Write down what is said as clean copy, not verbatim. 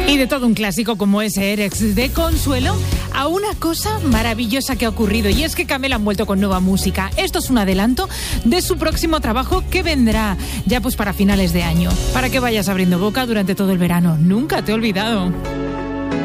Y de todo un clásico como ese Erex de Consuelo, a una cosa maravillosa que ha ocurrido, y es que Camela han vuelto con nueva música. Esto es un adelanto de su próximo trabajo que vendrá ya pues para finales de año, para que vayas abriendo boca durante todo el verano. Nunca te he olvidado.